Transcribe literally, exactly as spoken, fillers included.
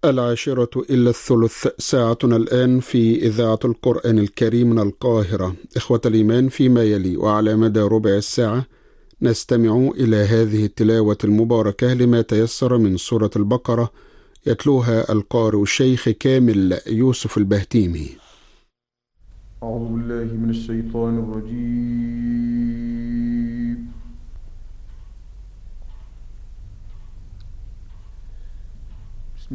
العاشرة إلا الثلث. ساعتنا الآن في إذاعة القرآن الكريم من القاهرة. إخوة الإيمان، فيما يلي وعلى مدى ربع الساعة نستمع إلى هذه التلاوة المباركة لما تيسر من سورة البقرة، يتلوها القارئ الشيخ كامل يوسف البهتيمي. أعوذ بالله من الشيطان الرجيم.